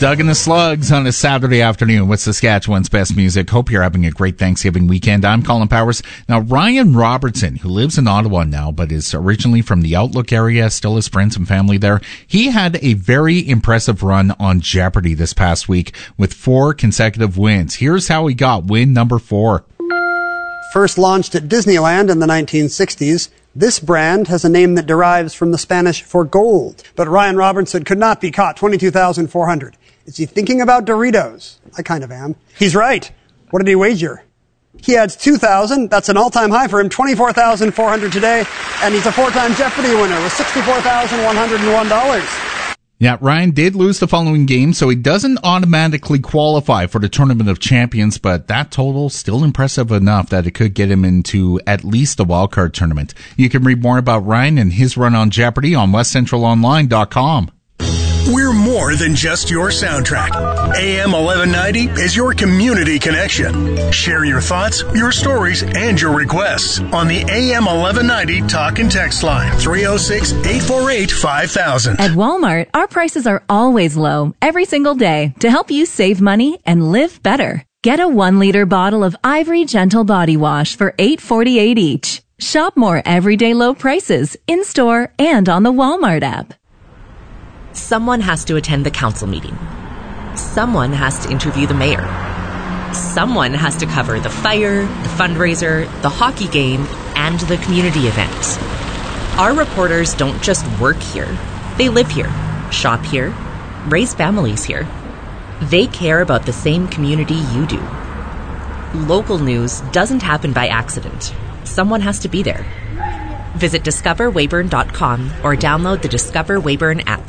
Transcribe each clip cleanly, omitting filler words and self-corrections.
Doug and the Slugs on a Saturday afternoon with Saskatchewan's best music. Hope you're having a great Thanksgiving weekend. I'm Colin Powers. Now, Ryan Robertson, who lives in Ottawa now, but is originally from the Outlook area, still has friends and family there. He had a very impressive run on Jeopardy this past week with 4 consecutive wins. Here's how he got win number 4. First launched at Disneyland in the 1960s, this brand has a name that derives from the Spanish for gold. But Ryan Robertson could not be caught. 22,400. Is he thinking about Doritos? I kind of am. He's right. What did he wager? He adds 2,000. That's an all-time high for him. 24,400 today. And he's a 4-time Jeopardy winner with $64,101. Yeah, Ryan did lose the following game, so he doesn't automatically qualify for the Tournament of Champions, but that total still impressive enough that it could get him into at least the wildcard tournament. You can read more about Ryan and his run on Jeopardy on westcentralonline.com. We're more than just your soundtrack. AM 1190 is your community connection. Share your thoughts, your stories, and your requests on the AM 1190 talk and text line 306-848-5000. At Walmart, our prices are always low every single day to help you save money and live better. Get a 1-liter bottle of Ivory Gentle Body Wash for $8.48 each. Shop more everyday low prices in-store and on the Walmart app. Someone has to attend the council meeting. Someone has to interview the mayor. Someone has to cover the fire, the fundraiser, the hockey game, and the community event. Our reporters don't just work here. They live here, shop here, raise families here. They care about the same community you do. Local news doesn't happen by accident. Someone has to be there. Visit discoverweyburn.com or download the Discover Weyburn app.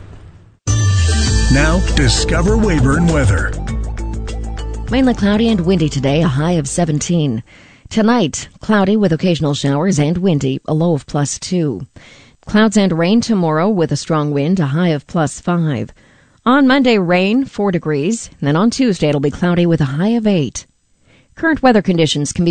Now, Discover Weyburn weather. Mainly cloudy and windy today, a high of 17. Tonight, cloudy with occasional showers and windy, a low of +2. Clouds and rain tomorrow with a strong wind, a high of +5. On Monday, rain, 4 degrees. Then on Tuesday, it'll be cloudy with a high of 8. Current weather conditions can be